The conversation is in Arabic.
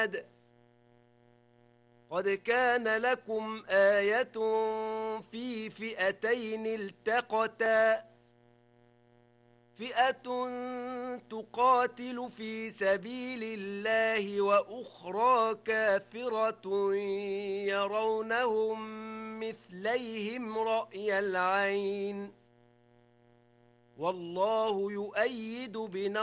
قد كان لكم آية في فئتين التقتا فئة تقاتل في سبيل الله وأخرى كافرة يرونهم مثليهم رأي العين والله يؤيد بنصره